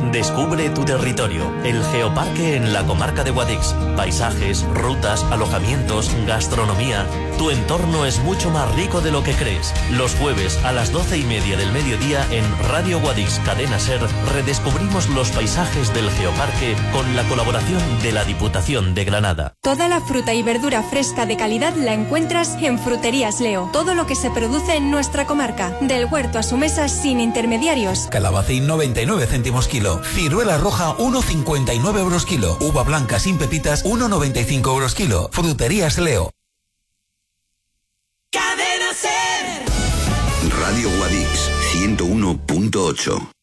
Descubre tu territorio, el Geoparque en la comarca de Guadix. Paisajes, rutas, alojamientos, gastronomía. Tu entorno es mucho más rico de lo que crees. Los jueves a las 12:30 del mediodía en Radio Guadix Cadena Ser redescubrimos los paisajes del Geoparque con la colaboración de la Diputación de Granada. Toda la fruta y verdura fresca de calidad la encuentras en Fruterías Leo. Todo lo que se produce en nuestra comarca, del huerto a su mesa sin intermediarios. Calabacín 99 céntimos kilo. Ciruela roja 1,59 euros kilo. Uva blanca sin pepitas 1,95 euros kilo. Fruterías Leo. Cadena Ser. Radio Guadix 101.8.